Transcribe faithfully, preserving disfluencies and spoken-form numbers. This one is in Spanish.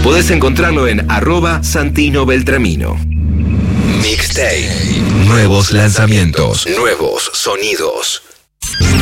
Podés encontrarlo en arroba Santino Beltramino. Mixtape. Nuevos lanzamientos, nuevos sonidos.